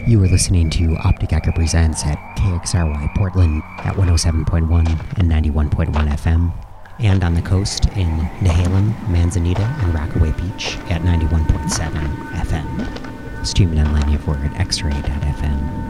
You are listening to Optic Echo Presents at KXRY Portland at 107.1 and 91.1 FM, and on the coast in Nehalem, Manzanita, and Rockaway Beach at 91.7 FM. Streaming online, we're at xray.fm.